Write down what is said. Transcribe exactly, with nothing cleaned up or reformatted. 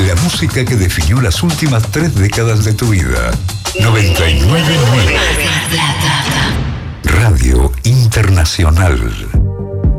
La música que definió las últimas tres décadas de tu vida. noventa y nueve punto nueve. Radio Internacional.